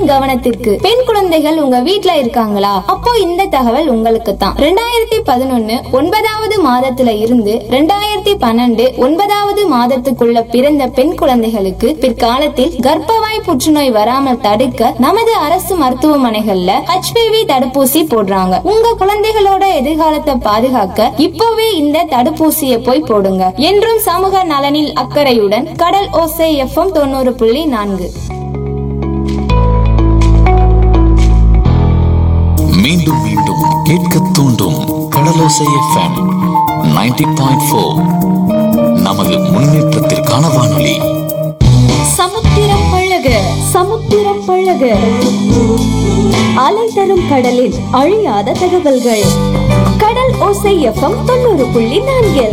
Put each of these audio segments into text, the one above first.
கவனத்திற்கு. பெண் குழந்தைகள் உங்க வீட்ல இருக்காங்களா? அப்போ இந்த தகவல் உங்களுக்கு தான். 2011 9வது மாதத்துல இருந்து 2012 9வது மாதத்துக்குள்ள பிறந்த பெண் குழந்தைகளுக்கு பிற்காலத்தில் கர்ப்பவாய் புற்றுநோய் வராமல் தடுக்க நமது அரசு மருத்துவமனைகள்ல HPV தடுப்பூசி போடுறாங்க. உங்க குழந்தைகளோட எதிர்காலத்தை பாதுகாக்க இப்பவே இந்த தடுப்பூசியை போய் போடுங்க. என்றும் சமூக நலனில் அக்கறையுடன் கடல் ஓசை FM 90.4. மீண்டும் மீண்டும் கேட்க தூண்டும் கடலோசை FM 90.4. நமது முன்னேற்றத்திற்கான வானொலி. சமுத்திரம் பழக சமுத்திரம் பழக அலை தரும் கடலில் அழியாத தகவல்கள். கடல் ஓசை FM 90.4.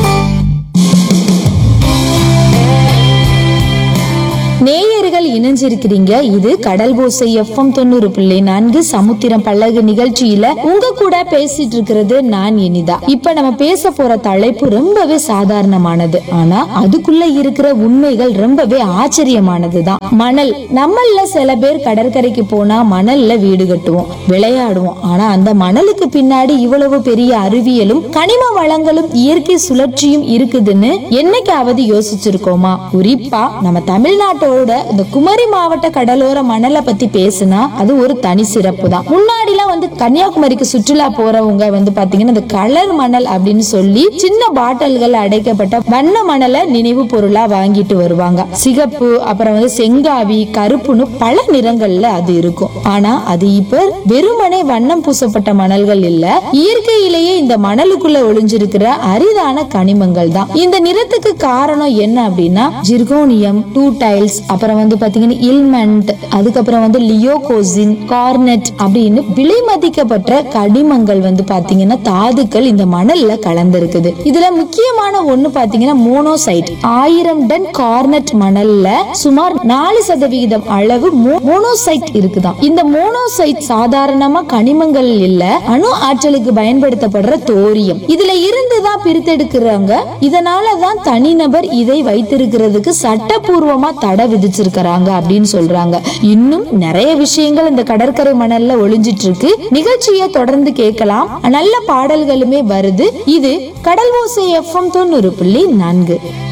நேயர்கள் இணைஞ்சிருக்கிறீங்க. இது கடல் ஓசை FM 90.4 சமுத்திரம் பழகு நிகழ்ச்சியில உங்க கூட பேசிட்டு இருக்கிறது நான் இனிதா. இப்ப நம்ம பேச போற தலைப்பு ரொம்பவே சாதாரணமானது, ஆனா அதுக்குள்ள இருக்கிற உண்மைகள் ரொம்பவே ஆச்சரியமானதுதான். மணல். நம்மள சில பேர் கடற்கரைக்கு போனா மணல்ல வீடு கட்டுவோம், விளையாடுவோம். ஆனா அந்த மணலுக்கு பின்னாடி இவ்வளவு பெரிய அறிவியலும் கனிம வளங்களும் இயற்கை சுழற்சியும் இருக்குதுன்னு என்னைக்காவது யோசிச்சிருக்கோமா? குறிப்பா நம்ம தமிழ்நாட்டோட இந்த குமரி மாவட்ட கடலோர மணலை பத்தி பேசினா அது ஒரு தனி சிறப்பு தான். முன்னாடி எல்லாம் கன்னியாகுமரிக்கு சுற்றுலா போறவங்க பாத்தீங்கன்னா இந்த கலர் மணல் அப்படின்னு சொல்லி சின்ன பாட்டில்கள் அடைக்கப்பட்ட வண்ண மணலை நினைவு பொருளா வாங்கிட்டு வருவாங்க. சிகப்பு, அப்புறம் செங்காவி, கருப்புன்னு பல நிறங்கள்ல அது இருக்கும். ஆனா அது இப்ப வெறுமனே வண்ணம் பூசப்பட்ட மணல்கள் இல்ல, இயற்கையிலேயே இந்த மணலுக்குள்ள ஒளிஞ்சிருக்கிற அரிதான கனிமங்கள் தான். இந்த நிறத்துக்கு காரணம் என்ன அப்படின்னா ஜிர்கோனியம், டூடைல்ஸ், அப்புறம் பாத்தீங்கன்னா இல்மெண்ட், அதுக்கப்புறம் லியோகோசின், கார்னெட் அப்படின்னு விலை மதிக்கப்பட்ட கனிமங்கள் பாத்தீங்கன்னா தாதுக்கள் இந்த மணல்ல கலந்திருக்குது. இதுல முக்கியமான ஒண்ணு பாத்தீங்கன்னா மோனோசைட். 1000 டன் கார்னெட் மணல்ல சுமார் 4% அளவு மோனோசைட் இருக்குதாம். இந்த மோனோசைட் சாதாரணமா கனிமங்கள் இல்ல, அணு ஆற்றலுக்கு பயன்படுத்தப்படுற தோரியம். இதுல இருந்துதான் பிரித்தெடுக்கிறாங்க. இதனாலதான் தனிநபர் இதை வைத்திருக்கிறதுக்கு சட்டப்பூர்வமா தடை விதிச்சிருக்கிறாங்க அப்படின்னு சொல்றாங்க. இன்னும் நிறைய விஷயங்கள் இந்த கடற்கரை மணல்ல ஒளிஞ்சிட்டு இருக்கு. நிகழ்ச்சியை தொடர்ந்து கேட்கலாம். நல்ல பாடல்களுமே வருது. இது கடல் ஓசை FM 90.4.